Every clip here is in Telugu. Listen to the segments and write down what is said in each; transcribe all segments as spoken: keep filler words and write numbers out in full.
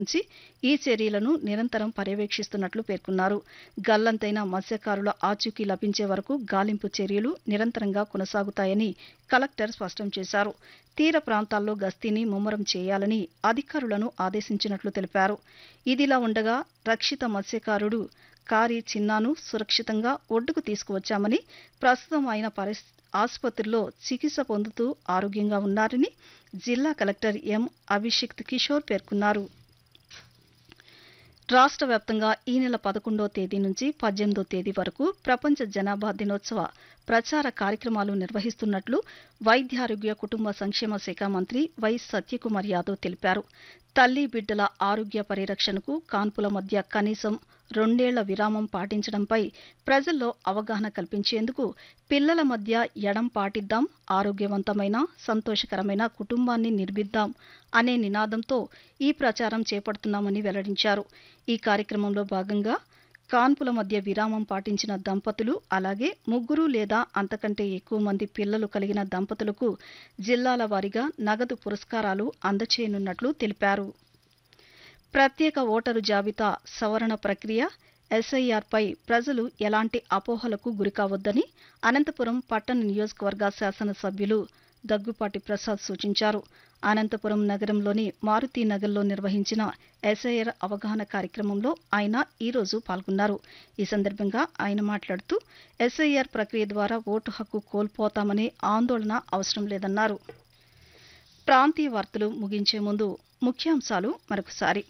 నుంచి ఈ చర్యలను నిరంతరం పర్యవేక్షిస్తున్నట్లు పేర్కొన్నారు. గల్లంతైన మత్స్యకారుల ఆచూకీ లభించే వరకు గాలింపు చర్యలు నిరంతరంగా కొనసాగుతాయని కలెక్టర్ స్పష్టం చేశారు. తీర ప్రాంతాల్లో గస్తీని ముమ్మరం చేయాలని అధికారులను ఆదేశించినట్లు తెలిపారు. ఇదిలా ఉండగా రక్షిత మత్స్యకారుడు కారి చిన్నాను సురక్షితంగా ఒడ్డుకు తీసుకువచ్చామని, ప్రస్తుతం ఆయన పరిస్థితి ఆసుపత్రిలో చికిత్స పొందుతూ ఆరోగ్యంగా ఉన్నారని జిల్లా కలెక్టర్ ఎం అభిషిక్త్ కిషోర్ పేర్కొన్నారు. రాష్ట్ర వ్యాప్తంగా ఈ నెల పదకొండో తేదీ నుంచి పద్దెనిమిదో తేదీ వరకు ప్రపంచ జనాభా దినోత్సవ ప్రచార కార్యక్రమాలు నిర్వహిస్తున్నట్లు వైద్యారోగ్య కుటుంబ సంక్షేమ శాఖ మంత్రి వై సత్యకుమార్ యాదవ్ తెలిపారు. తల్లి బిడ్డల ఆరోగ్య పరిరక్షణకు కాన్పుల మధ్య కనీసం రెండేళ్ల విరామం పాటించడంపై ప్రజల్లో అవగాహన కల్పించేందుకు పిల్లల మధ్య ఎడం పాటిద్దాం, ఆరోగ్యవంతమైన సంతోషకరమైన కుటుంబాన్ని నిర్మిద్దాం అనే నినాదంతో ఈ ప్రచారం చేపడుతున్నామని వెల్లడించారు. ఈ కార్యక్రమంలో భాగంగా కాన్పుల మధ్య విరామం పాటించిన దంపతులు, అలాగే ముగ్గురు లేదా అంతకంటే ఎక్కువ మంది పిల్లలు కలిగిన దంపతులకు జిల్లాల వారీగా నగదు పురస్కారాలు అందచేయనున్నట్లు తెలిపారు. ప్రత్యేక ఓటరు జాబితా సవరణ ప్రక్రియ ఎస్ఐఆర్పై ప్రజలు ఎలాంటి అపోహలకు గురికావద్దని అనంతపురం పట్టణ నియోజకవర్గ శాసనసభ్యులు దగ్గుపాటి ప్రసాద్ సూచించారు. అనంతపురం నగరంలోని మారుతీనగర్లో నిర్వహించిన ఎస్ఐఆర్ అవగాహన కార్యక్రమంలో ఆయన ఈరోజు పాల్గొన్నారు. ఈ సందర్భంగా ఆయన మాట్లాడుతూ ఎస్ఐఆర్ ప్రక్రియ ద్వారా ఓటు హక్కు కోల్పోతామనే ఆందోళన అవసరం లేదన్నారు. ప్రాంతీయ వార్తలు ముగించే ముందు ముఖ్యాంశాలు మరొకసారి.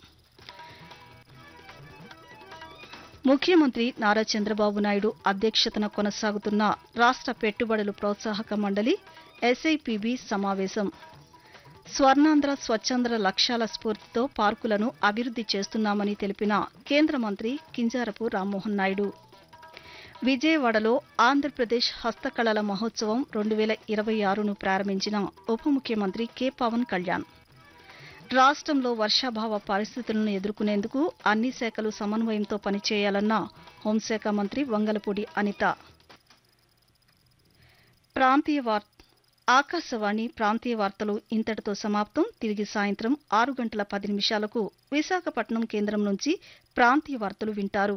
ముఖ్యమంత్రి నారా చంద్రబాబు నాయుడు అధ్యక్షతన కొనసాగుతున్న రాష్ట్ర పెట్టుబడులు ప్రోత్సాహక మండలి ఎస్ఐపిబి సమావేశం. స్వర్ణాంధ్ర స్వచ్ఛాంధ్ర లక్ష్యాల స్ఫూర్తితో పార్కులను అభివృద్ది చేస్తున్నామని తెలిపిన కేంద్ర మంత్రి కింజారపు రామ్మోహన్ నాయుడు. విజయవాడలో ఆంధ్రప్రదేశ్ హస్తకళల మహోత్సవం రెండు వేల ఇరవై ఆరును ప్రారంభించిన ఉప ముఖ్యమంత్రి కె పవన్ కళ్యాణ్. రాష్ట్రంలో వర్షాభావ పరిస్థితులను ఎదుర్కొనేందుకు అన్ని శాఖలు సమన్వయంతో పనిచేయాలన్న హోంశాఖ మంత్రి వంగలపూడి అనిత. ప్రాంతీయ వార్త ఆకాశవాణి ప్రాంతీయ వార్తలు ఇంతటితో సమాప్తం. తిరిగి సాయంత్రం ఆరు గంటల పది నిమిషాలకు విశాఖపట్నం కేంద్రం నుంచి ప్రాంతీయ వార్తలు వింటారు.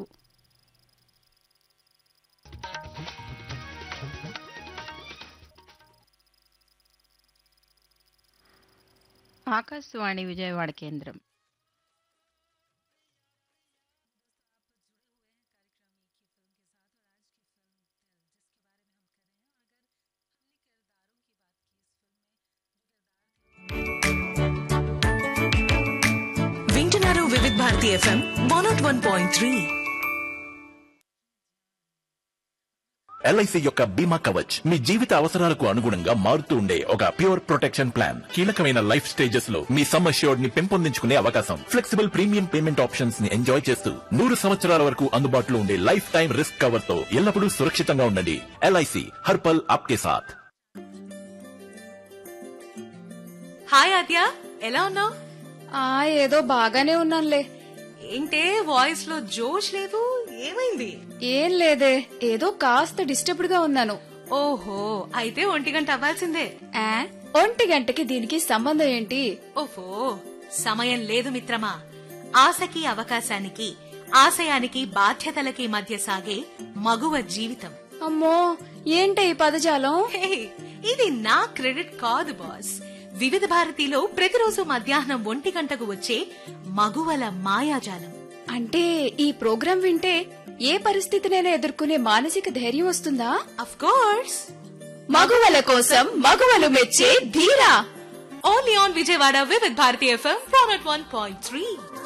ఆకాశవాణి విజయవాడ కేంద్రం. వింటున్నారు వివిధ Bharati FM one not one point three. LIC యొక్క బీమా కవచ్ మీ జీవిత అవసరాలకు అనుగుణంగా మారుతూ ఉండే ఒక ప్యూర్ ప్రొటెక్షన్ ప్లాన్. కీలకమైన లైఫ్ స్టేజెస్ లో మీ సమ్ అష్యూర్డ్ ని పెంపొందించుకునే అవకాశం, ఫ్లెక్సిబుల్ ప్రీమియం పేమెంట్ ఆప్షన్స్ ని ఎంజాయ్ చేస్తూ నూరు సంవత్సరాల వరకు అందుబాటులో ఉండే లైఫ్ టైం రిస్క్ కవర్ తో ఎల్లప్పుడూ సురక్షితంగా ఉండండి. ఎల్ఐసి హర్పల్ ఆప్కే సాథ్. హాయ్ ఆద్య, ఎలా ఉన్నావు? ఆ ఏదో బాగానే ఉన్నానులే. ఏంటే వాయిస్ లో జోష్ లేదు, ఏమైంది? ఏం లేదే, ఏదో కాస్త డిస్టర్బ్డ్ గా ఉన్నాను. ఓహో, అయితే ఒంటి గంట అవ్వాల్సిందే. ఆ, ఒంటి గంటకి దీనికి సంబంధం ఏంటి? ఓహో, సమయం లేదు మిత్రమా. ఆశకి అవకాశానికి, ఆశయానికి బాధ్యతలకి మధ్య సాగే మగువ జీవితం. అమ్మో, ఏంటి ఈ పదజాలం? హే, ఇది నా క్రెడిట్ కాదు బాస్. వివిధ భారతిలో ప్రతిరోజు మధ్యాహ్నం ఒంటి గంటకు వచ్చే మగువల మాయాజాలం. అంటే ఈ ప్రోగ్రాం వింటే ఏ పరిస్థితినైనా ఎదుర్కొనే మానసిక ధైర్యం వస్తుందా? Of course. మగువల కోసం మగువలు మెచ్చే ధీరా. ఓన్లీ ఆన్ విజయవాడ వివిధ Bharati FM one not one point three.